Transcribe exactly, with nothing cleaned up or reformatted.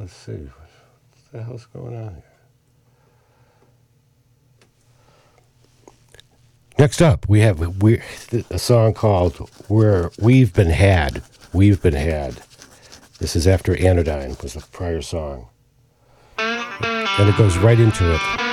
let's see. What the hell's going on here? Next up, we have we a song called "Where We've Been Had." We've Been Had. This is after Anodyne was the prior song, and it goes right into it.